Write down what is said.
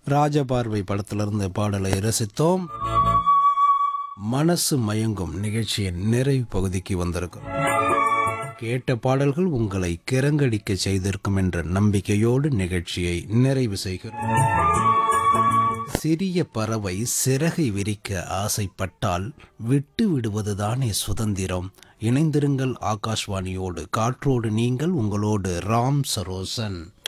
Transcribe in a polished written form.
ராஜபார்வை படத்திலிருந்து பாடலை ரசித்தோம். மனசு மயங்கும் நிகழ்ச்சியின் நிறைவு பகுதிக்கு வந்திருக்கும். கேட்ட பாடல்கள் உங்களை கிறங்கடிக்க செய்திருக்கும் என்ற நம்பிக்கையோடு நிகழ்ச்சியை நிறைவு செய்கிறோம். சிறிய பறவை சிறகை விரிக்க ஆசைப்பட்டால் விட்டு விடுவதுதானே சுதந்திரம். இணைந்திருங்கள் ஆகாஷ்வாணியோடு. காற்றோடு நீங்கள், உங்களோடு ராம் சரோசன்.